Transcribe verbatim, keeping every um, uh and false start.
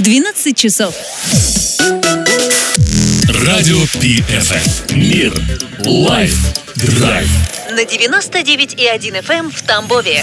двенадцать часов. Радио Пи Эф Эм. Мир. Лайф. Драйв. На девяносто девять и один эф эм в Тамбове.